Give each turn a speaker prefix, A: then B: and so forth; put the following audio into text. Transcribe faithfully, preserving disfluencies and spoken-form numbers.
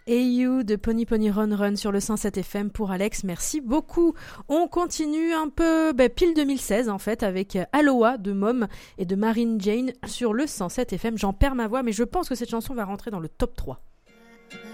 A: Hey You de Pony Pony Run Run sur le cent sept F M pour Alex, merci beaucoup. On continue un peu bah, pile deux mille seize en fait avec Aloha de Mom et de Marine Jane sur le cent sept F M. J'en perds ma voix mais je pense que cette chanson va rentrer dans le top trois.